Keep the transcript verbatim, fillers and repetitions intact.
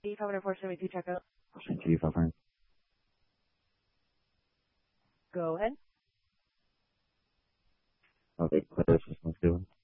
Chief. How would I force to make you check out? Chief, affirm. Go ahead. Okay, clear. Let's do it.